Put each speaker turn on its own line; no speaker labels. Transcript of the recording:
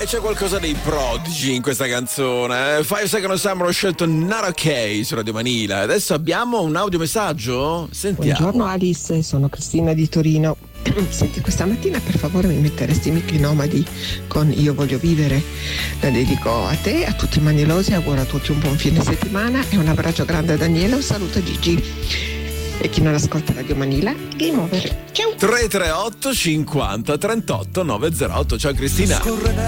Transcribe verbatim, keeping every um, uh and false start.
c'è qualcosa dei Prodigy in questa canzone. Five Seconds Summer ho scelto Not Ok su Radio Manila. Adesso abbiamo un audiomessaggio. Sentiamo.
Buongiorno Alice, sono Cristina di Torino. Senti, questa mattina per favore mi metteresti Mica i Nomadi con Io voglio vivere. La dedico a te, a tutti i magnelosi, auguro a tutti un buon fine settimana e un abbraccio grande a Daniele, un saluto a Gigi. E chi non ascolta Radio Manila, game over. Ciao.
tre tre otto cinquanta trentotto novecentotto. Ciao Cristina.